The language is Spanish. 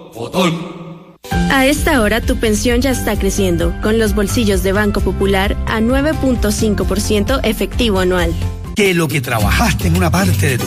A esta hora tu pensión ya está creciendo, con los bolsillos de Banco Popular a 9.5% efectivo anual. Que lo que trabajaste en una parte de tu